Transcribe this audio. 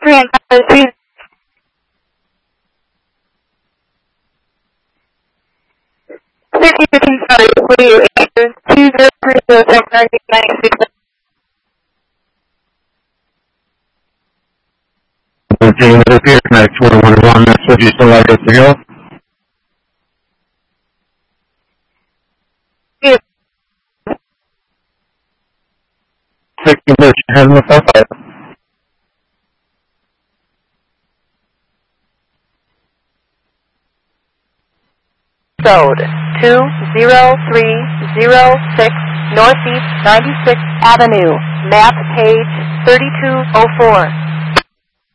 3 1315, sorry, for you, 2030-96. Team, it appears next 111, that's what you still like us to go? Yeah. 60 Birch, head in the 45. Road 20306 Northeast 96th Avenue, map page 3204.